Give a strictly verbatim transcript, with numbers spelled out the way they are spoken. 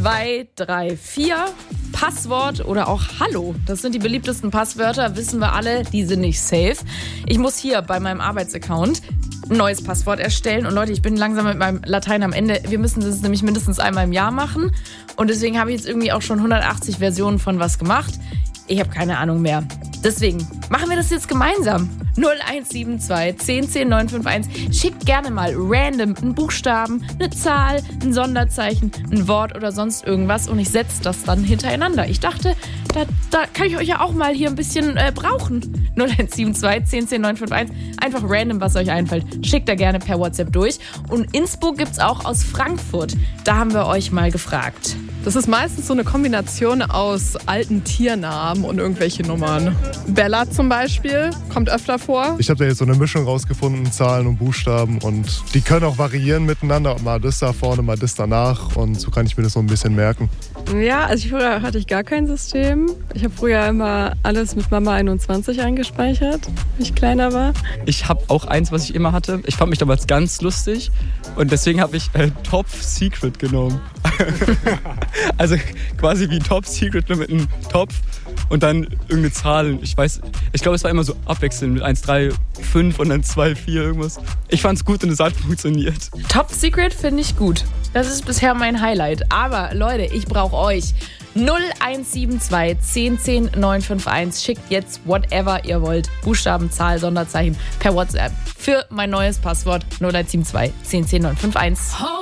zwei, drei, vier. Passwort oder auch Hallo. Das sind die beliebtesten Passwörter, wissen wir alle, die sind nicht safe. Ich muss hier bei meinem Arbeitsaccount ein neues Passwort erstellen. Und Leute, ich bin langsam mit meinem Latein am Ende. Wir müssen das nämlich mindestens einmal im Jahr machen. Und deswegen habe ich jetzt irgendwie auch schon hundertachtzig Versionen von was gemacht. Ich habe keine Ahnung mehr. Deswegen machen wir das jetzt gemeinsam. null eins sieben zwei, zehn zehn, neun fünf eins. Schickt gerne mal random einen Buchstaben, eine Zahl, ein Sonderzeichen, ein Wort oder sonst irgendwas und ich setze das dann hintereinander. Ich dachte, da, da kann ich euch ja auch mal hier ein bisschen äh, brauchen. null eins sieben zwei, zehn zehn, neun fünf eins. Einfach random, was euch einfällt. Schickt da gerne per WhatsApp durch. Und Inspo gibt's auch aus Frankfurt. Da haben wir euch mal gefragt. Das ist meistens so eine Kombination aus alten Tiernamen und irgendwelche Nummern. Bella zum Beispiel kommt öfter vor. Ich habe da jetzt so eine Mischung rausgefunden, Zahlen und Buchstaben. Und die können auch variieren miteinander. Mal das da vorne, mal das danach. Und so kann ich mir das so ein bisschen merken. Ja, also früher hatte ich gar kein System. Ich habe früher immer alles mit Mama einundzwanzig eingespeichert, als ich kleiner war. Ich habe auch eins, was ich immer hatte. Ich fand mich damals ganz lustig und deswegen habe ich äh, Top Secret genommen. Also quasi wie Top Secret nur mit einem Topf und dann irgendeine Zahl. Ich weiß, ich glaube, es war immer so abwechselnd mit eins, drei, fünf und dann zwei, vier irgendwas. Ich fand es gut und es hat funktioniert. Top Secret finde ich gut. Das ist bisher mein Highlight. Aber Leute, ich brauche euch. null eins sieben zwei, zehn zehn, neun fünf eins. Schickt jetzt whatever ihr wollt. Buchstaben, Zahl, Sonderzeichen per WhatsApp für mein neues Passwort null eins sieben zwei, zehn zehn, neun fünf eins.